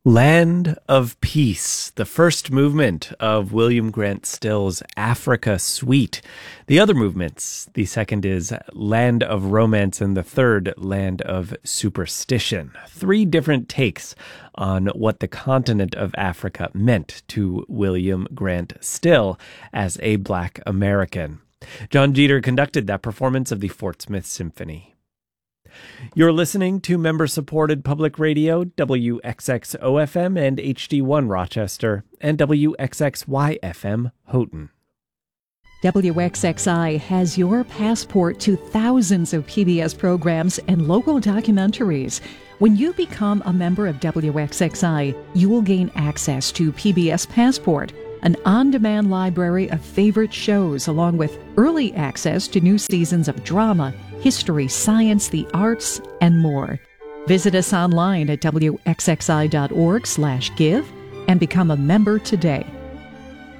Land of Peace, the first movement of William Grant Still's Africa Suite. The other movements, the second is Land of Romance, and the third, Land of Superstition. Three different takes on what the continent of Africa meant to William Grant Still as a Black American. John Jeter conducted that performance of the Fort Smith Symphony. You're listening to member-supported public radio, WXXO-FM and HD1 Rochester, and WXXY-FM Houghton. WXXI has your passport to thousands of PBS programs and local documentaries. When you become a member of WXXI, you will gain access to PBS Passport, an on-demand library of favorite shows, along with early access to new seasons of drama, history, science, the arts, and more. Visit us online at WXXI.org/give and become a member today.